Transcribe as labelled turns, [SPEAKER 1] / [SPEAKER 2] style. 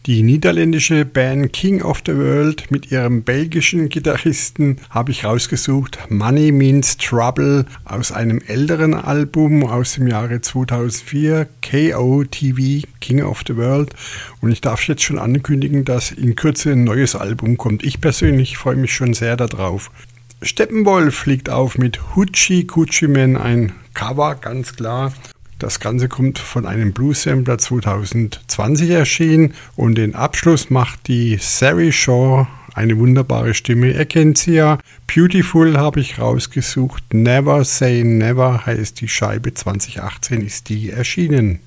[SPEAKER 1] Die niederländische Band King of the World mit ihrem belgischen Gitarristen habe ich rausgesucht. Money Means Trouble aus einem älteren Album aus dem Jahre 2004, KOTV, King of the World. Und ich darf jetzt schon ankündigen, dass in Kürze ein neues Album kommt. Ich persönlich freue mich schon sehr darauf. Steppenwolf liegt auf mit Hoochie Coochie Man, ein Cover, ganz klar. Das Ganze kommt von einem Blues-Sampler 2020 erschienen und den Abschluss macht die Sari Shaw, eine wunderbare Stimme, ihr kennt sie ja. Beautiful habe ich rausgesucht, Never Say Never heißt die Scheibe, 2018 ist die erschienen.